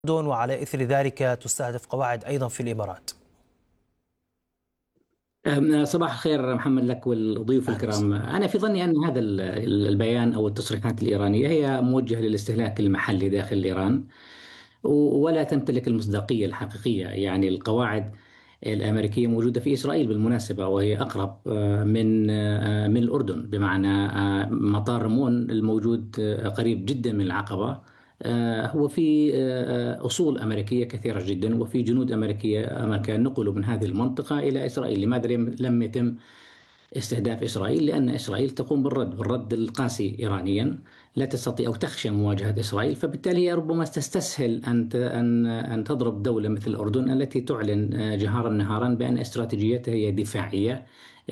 وعلى إثر ذلك تستهدف قواعد أيضا في الإمارات. صباح الخير محمد لك والضيوف أهلا الكرام. وسهلا. أنا في ظني أن هذا البيان أو التصريحات الإيرانية هي موجهة للاستهلاك المحلي داخل إيران، ولا تمتلك المصداقية الحقيقية. يعني القواعد الأمريكية موجودة في إسرائيل بالمناسبة، وهي أقرب من الأردن، بمعنى مطار رمون الموجود قريب جدا من العقبة. هو في أصول أمريكية كثيرة جدا، وفي جنود أمريكا نقلوا من هذه المنطقة إلى إسرائيل. لماذا لم يتم استهداف إسرائيل؟ لأن إسرائيل تقوم بالرد القاسي إيرانيا، لا تستطيع أو تخشى مواجهة إسرائيل، فبالتالي هي ربما تستسهل أن تضرب دولة مثل الأردن التي تعلن جهارا نهارا بأن استراتيجيتها هي دفاعية،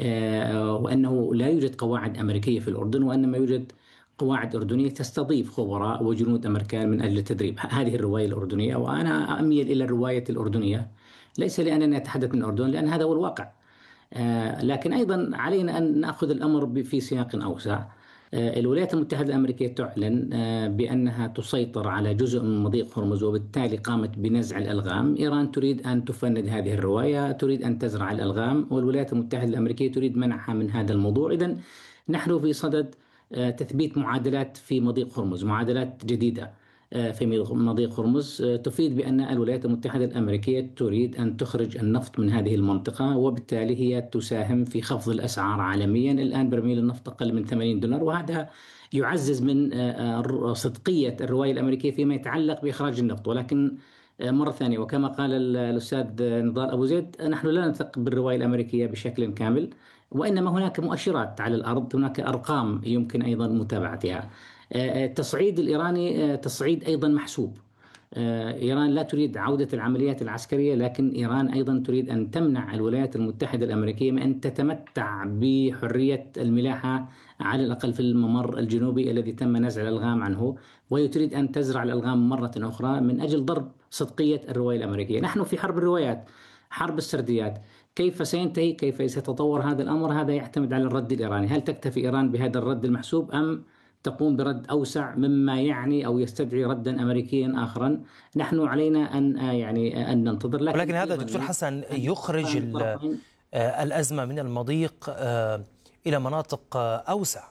وأنه لا يوجد قواعد أمريكية في الأردن، وأنما يوجد قواعد أردنية تستضيف خبراء وجنود أمريكان من أجل التدريب. هذه الرواية الأردنية، وأنا أميل إلى الرواية الأردنية، ليس لأنني أتحدث من الأردن، لأن هذا هو الواقع. لكن أيضا علينا أن نأخذ الأمر في سياق أوسع. الولايات المتحدة الأمريكية تعلن بأنها تسيطر على جزء من مضيق هرمز، وبالتالي قامت بنزع الألغام. إيران تريد أن تفند هذه الرواية، تريد أن تزرع الألغام، والولايات المتحدة الأمريكية تريد منعها من هذا الموضوع. إذن نحن في صدد تثبيت معادلات في مضيق هرمز، معادلات جديدة في مضيق هرمز تفيد بأن الولايات المتحدة الأمريكية تريد أن تخرج النفط من هذه المنطقة، وبالتالي هي تساهم في خفض الأسعار عالميا. الآن برميل النفط أقل من $80، وهذا يعزز من صدقية الرواية الأمريكية فيما يتعلق بإخراج النفط. ولكن مرة ثانية، وكما قال الأستاذ نضال أبو زيد، نحن لا نثق بالرواية الأمريكية بشكل كامل، وإنما هناك مؤشرات على الأرض، هناك أرقام يمكن أيضا متابعتها. التصعيد الإيراني تصعيد أيضا محسوب. إيران لا تريد عودة العمليات العسكرية، لكن إيران أيضا تريد أن تمنع الولايات المتحدة الأمريكية من أن تتمتع بحرية الملاحة، على الأقل في الممر الجنوبي الذي تم نزع الألغام عنه، وهي تريد أن تزرع الألغام مرة أخرى من أجل ضرب صدقية الرواية الأمريكية. نحن في حرب الروايات، حرب السرديات. كيف سينتهي، كيف سيتطور هذا الأمر، هذا يعتمد على الرد الإيراني. هل تكتفي إيران بهذا الرد المحسوب، أم تقوم برد أوسع مما يعني أو يستدعي ردا أمريكيا آخرا؟ نحن علينا أن ننتظر. لكن ولكن هذا أيضا دكتور حسن أن يخرج الطرفين الأزمة من المضيق إلى مناطق أوسع.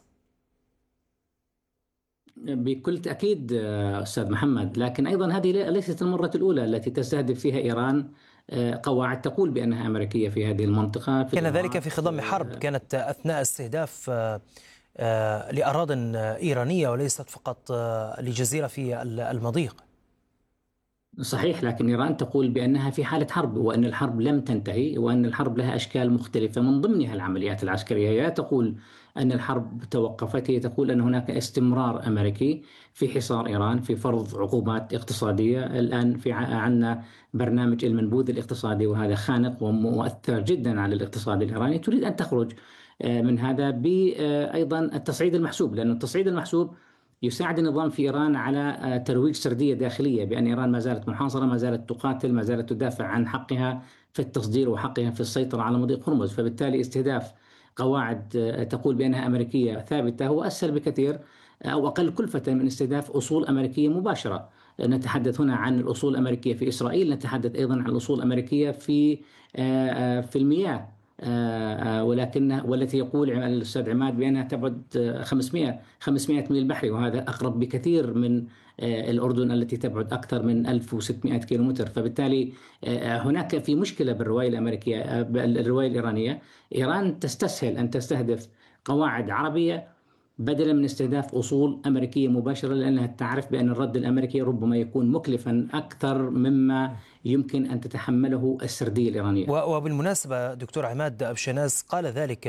بكل تأكيد أستاذ محمد، لكن أيضا هذه ليست المرة الأولى التي تستهدف فيها إيران قواعد تقول بأنها أمريكية في هذه المنطقة. في كان ذلك الإمارات في خضم حرب كانت أثناء استهداف لأراضٍ إيرانية، وليست فقط لجزيرة في المضيق. صحيح، لكن إيران تقول بأنها في حالة حرب، وأن الحرب لم تنتهي، وأن الحرب لها أشكال مختلفة من ضمنها العمليات العسكرية. هي لا تقول أن الحرب توقفت، هي تقول أن هناك استمرار أمريكي في حصار إيران، في فرض عقوبات اقتصادية. الآن في عندنا برنامج المنبوذ الاقتصادي، وهذا خانق ومؤثر جدا على الاقتصاد الإيراني. تريد أن تخرج من هذا بأيضا التصعيد المحسوب، لأن التصعيد المحسوب يساعد النظام في إيران على ترويج سردية داخلية بأن إيران ما زالت محاصرة، ما زالت تقاتل، ما زالت تدافع عن حقها في التصدير وحقها في السيطرة على مضيق هرمز. فبالتالي استهداف قواعد تقول بأنها أمريكية ثابتة هو أسهل بكثير، أو أقل كلفة من استهداف أصول أمريكية مباشرة. نتحدث هنا عن الأصول الأمريكية في إسرائيل، نتحدث أيضا عن الأصول الأمريكية في المياه، والتي يقول الأستاذ عماد بأنها تبعد 500 ميل بحري، وهذا أقرب بكثير من الأردن التي تبعد أكثر من 1600 كيلومتر. فبالتالي هناك في مشكلة بالرواية الأمريكية، الرواية الإيرانية. إيران تستسهل أن تستهدف قواعد عربية بدلا من استهداف أصول أمريكية مباشرة، لأنها تعرف بأن الرد الأمريكي ربما يكون مكلفا أكثر مما يمكن أن تتحمله السردية الإيرانية. وبالمناسبة دكتور عماد أبشناس قال ذلك،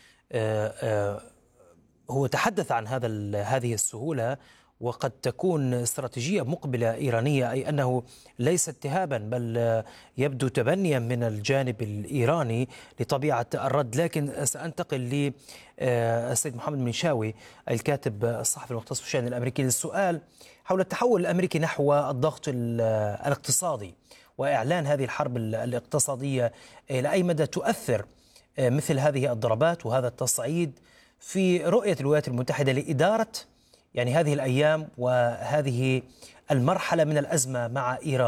هو تحدث عن هذه السهولة، وقد تكون استراتيجية مقبلة إيرانية، أي أنه ليس اتهابا، بل يبدو تبنيا من الجانب الإيراني لطبيعة الرد. لكن سأنتقل للسيد محمد منشاوي، الكاتب الصحفي المختص في الشأن الأمريكي، للسؤال حول التحول الأمريكي نحو الضغط الاقتصادي وإعلان هذه الحرب الاقتصادية. إلى أي مدى تؤثر مثل هذه الضربات وهذا التصعيد في رؤية الولايات المتحدة لإدارة يعني هذه الأيام وهذه المرحلة من الأزمة مع إيران؟